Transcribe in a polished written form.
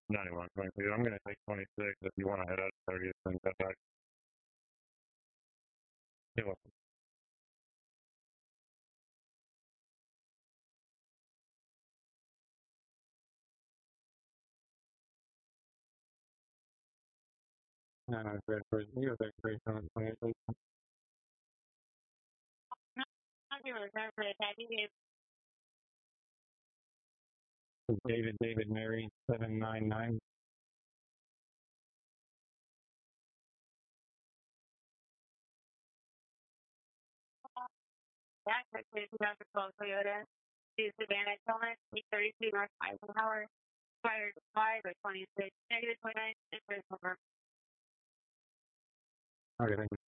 91, 22. I'm going to take 26 if you want to head out to 30th and cut back. You're welcome. No, no, great. You have a great time. 26. David Mary 799. That's a 2012 Toyota. Two sedan Element, 32 North Eisenhower, expired 5 or 26, negative 29, over. Okay, thank you.